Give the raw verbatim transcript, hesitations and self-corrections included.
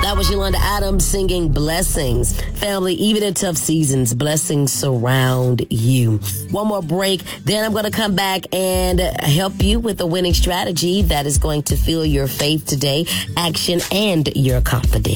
That was Yolanda Adams singing Blessings. Family, even in tough seasons, blessings surround you. One more break, then I'm going to come back and help you with a winning strategy that is going to fuel your faith today, action, and your confidence.